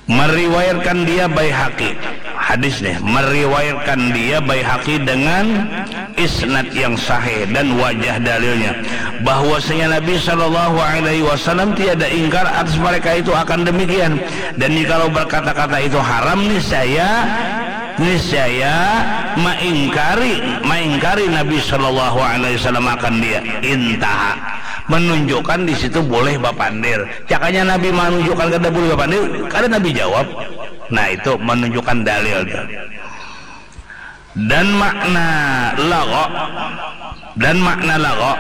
meriwayatkan dia Baihaqi, hadisnya meriwayatkan dia Baihaqi dengan isnad yang sahih dan wajah dalilnya bahwasanya Nabi Shallallahu Alaihi Wasallam tiada ingkar atas mereka itu akan demikian, dan jikalau berkata-kata itu haram niscaya mengingkari Nabi Shallallahu Alaihi Wasallam akan dia. Intaha, menunjukkan di situ boleh bapandir. Cakanya Nabi menunjukkan kada boleh bapandir, kada Nabi jawab. Nah itu menunjukkan dalil. Dan makna lago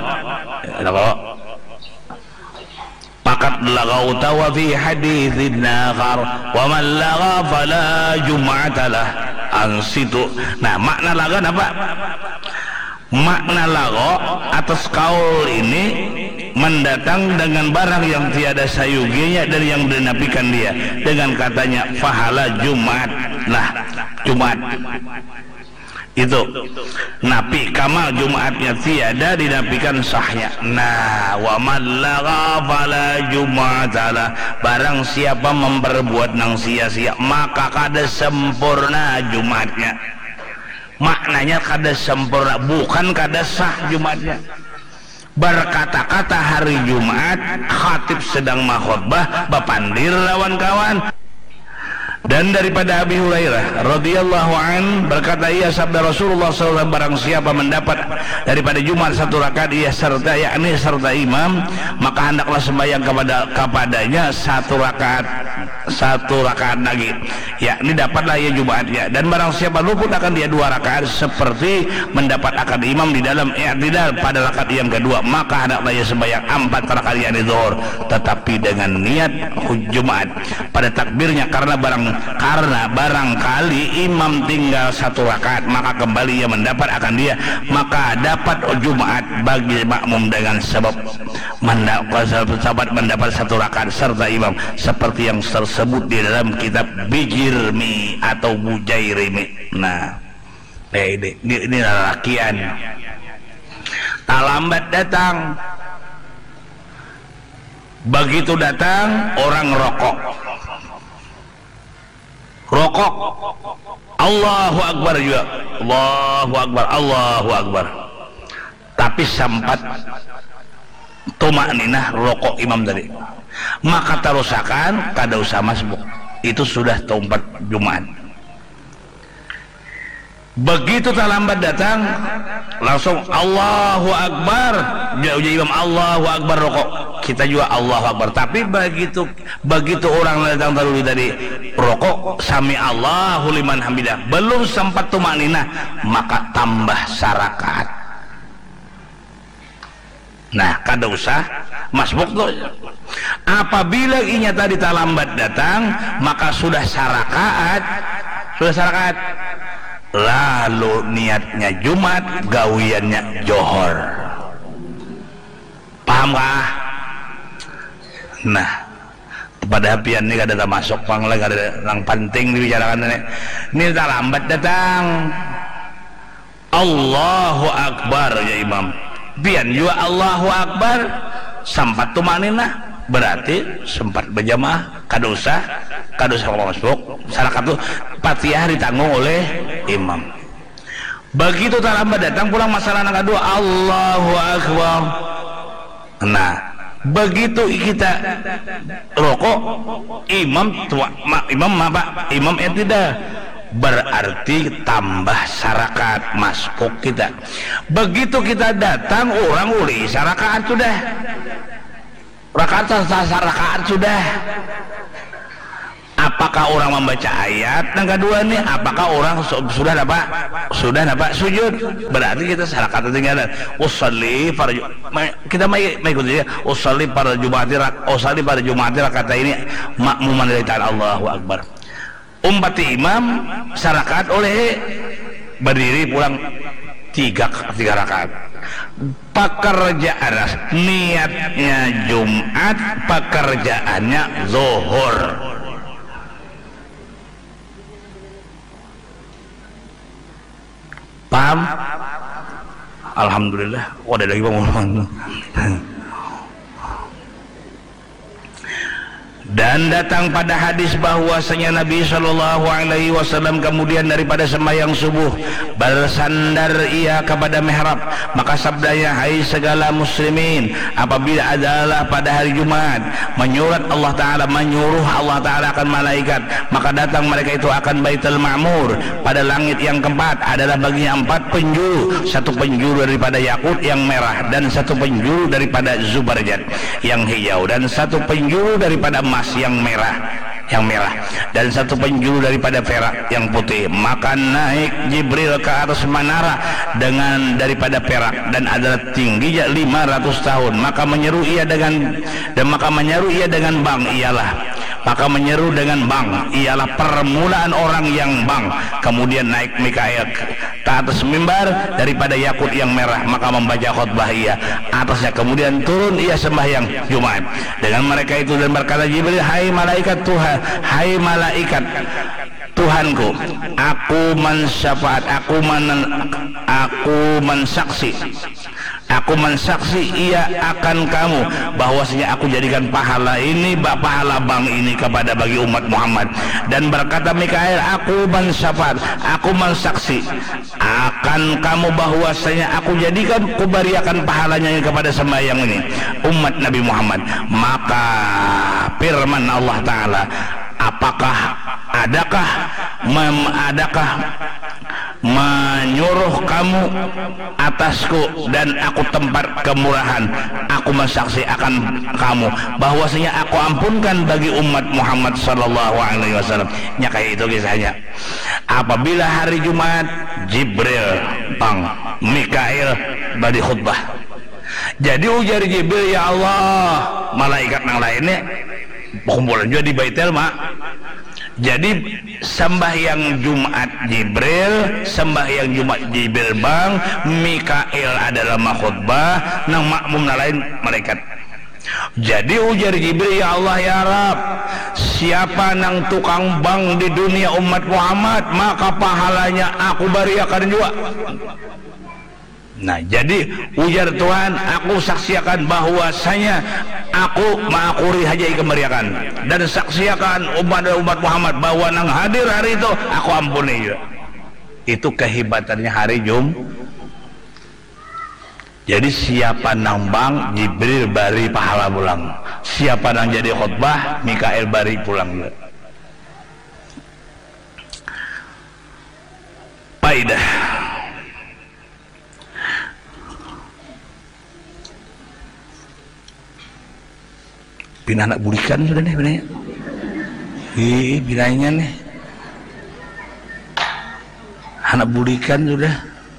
pakat lagauta wa fi haditsin akhar wa man laga fala jum'atalah ansitu. Nah makna lago apa? Makna lago atas kaul ini mendatang dengan barang yang tiada sayuginya dan yang dinafikan dia dengan katanya fahala Jumat. Nah Jumat itu napi kamal Jumatnya tiada dinafikan sahnya. Nah wa man laga fala Jumatalah, barang siapa memperbuat nang sia-sia maka kada sempurna Jumatnya. Maknanya kada sempurna, bukan kada sah Jumatnya. Berkata-kata hari Jumat, khatib sedang makhotbah, bapandir lawan kawan. Dan daripada Abi Hurairah radhiyallahu an berkata, ia sabda Rasulullah SAW, barang siapa mendapat daripada Jumat satu rakaat ia serta imam, maka hendaklah sembahyang kepadanya satu rakaat lagi, yakni dapatlah ia Jumatnya. Dan barang siapa luput akan dia dua rakaat seperti mendapat akad imam di dalam i'tidal pada rakaat yang kedua, maka hendaklah ia sembahyang 4 rakaat yakni zuhur, tetapi dengan niat Jumat pada takbirnya, karena barangkali imam tinggal satu rakaat maka kembali ia mendapat akan dia, maka dapat Jumat bagi makmum dengan sebab mendapat satu rakaat serta imam, seperti yang tersebut di dalam kitab Bijirmi atau Bujairimi. Nah ini lalakian tak lambat datang. Begitu datang orang rokok Allahu Akbar juga, Allahu Akbar, tapi sempat tumakninah rokok imam tadi, maka terusakan kada usah masbuk, itu sudah tempat Jumat. Begitu terlambat datang langsung Allahu Akbar, jauh-jauh imam Allahu Akbar rokok, kita juga Allahu Akbar. Tapi begitu orang datang terlalu tadi rokok sami Allahu liman hamidah, belum sempat tumakninah maka tambah sarakaat. Nah kada usah masbuk tuh. Apabila inya tadi terlambat datang maka sudah sarakaat, lalu niatnya Jumat, gawiannya johor. Paham kah? Nah pada hapian ini kada masuk pang lagi, ada yang penting dibicarakan ini. Tak lambat datang Allahu Akbar ya imam, pian juga Allahu Akbar sempat tumaninah, berarti sempat berjamaah, kada usah masbuk. Sarakat itu Fatihah ditanggung oleh imam. Begitu terlambat datang pulang masalah yang kedua Allahu Akbar. Nah begitu kita rokok imam tidak, berarti tambah sarakat masbuk kita. Begitu kita datang orang uli sarakat sudah, rakaat sudah. Apakah orang membaca ayat yang kedua nih? Apakah orang sudah dapat sujud? Berarti kita sarakat tinggalan. Usalli pada kita mai ikut dia. Usalli pada Jumat kata ini makmuman dari ta'ala Allahu Akbar. Umpati imam sarakat oleh berdiri pulang 3 rakaat. Pekerjaan niatnya Jumat, pekerjaannya zuhur. Paham? Alhamdulillah. Ada lagi ngomong. Dan datang pada hadis bahwasanya Nabi Shallallahu Alaihi Wasallam kemudian daripada sembahyang subuh bersandar ia kepada mihrab, maka sabdanya, hai segala muslimin, apabila adalah pada hari Jumat menyurat Allah Ta'ala, menyuruh Allah Ta'ala akan malaikat, maka datang mereka itu akan Baitul Ma'mur. Pada langit yang keempat adalah baginya 4 penjuru, 1 penjuru daripada yakut yang merah, dan 1 penjuru daripada zubarjat yang hijau, dan 1 penjuru daripada emas yang merah, dan 1 penjuru daripada perak yang putih. Maka naik Jibril ke atas menara dengan daripada perak, dan adalah tingginya 500 tahun. Maka menyeru ia dengan bang ialah permulaan orang yang bang. Kemudian naik Mikail ke atas mimbar daripada yakut yang merah, maka membaca khutbah ia atasnya. Kemudian turun ia sembahyang Jumat dengan mereka itu, dan berkata Jibril, hai malaikat Tuhan, hai malaikat Tuhanku, aku mensyafaat, aku mensaksi ia akan kamu, bahwasanya aku jadikan pahala ini, pahala bang ini kepada bagi umat Muhammad. Dan berkata Mikail, aku mensyafaat, aku mensaksi akan kamu, bahwasanya aku jadikan, kubariakan pahalanya kepada sembahyang ini umat Nabi Muhammad. Maka firman Allah Ta'ala, adakah menyuruh kamu atasku, dan aku tempat kemurahan, aku mensaksi akan kamu, bahwasanya aku ampunkan bagi umat Muhammad sallallahu alaihi wasallam. Ya, kayak itu kisahnya. Apabila hari Jumat, Jibril bang, Mikail badi khutbah. Jadi ujar Jibril, ya Allah, malaikat yang lainnya kumpulan juga di Baitul Mak. Jadi sembahyang Jumat Jibril, sembahyang Jumat Jibril bang, Mikail adalah makhutbah, nang makmum lain malaikat. Jadi ujar Jibril, ya Allah ya Rab, siapa nang tukang bang di dunia umat Muhammad, maka pahalanya aku bariakan juga. Nah, jadi ujar Tuhan, aku saksikan bahwasanya aku makuri haji kemeriakan, dan saksikan umat Muhammad bahwa nang hadir hari itu aku ampuni juga. Itu kehebatannya hari Jumat. Jadi siapa nang bang, Jibril bari pahala pulang. Siapa nang jadi khutbah, Mikail bari pulang juga. Faidah. Pindah anak bulikan sudah nih binanya. Binanya nih. Anak bulikan sudah.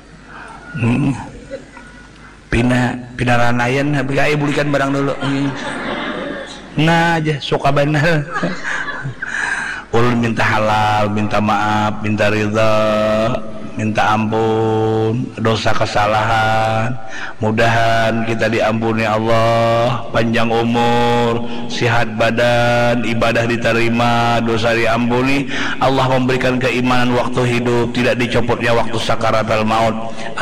Pindah ranayan, tapi kayak bulikan barang dulu. Nah aja suka benar. Ulun minta halal, minta maaf, minta ridha, minta ampun dosa kesalahan. Mudahan kita diampuni Allah, panjang umur, sehat badan, ibadah diterima, dosa diampuni, Allah memberikan keimanan waktu hidup, tidak dicopotnya waktu sakaratul maut.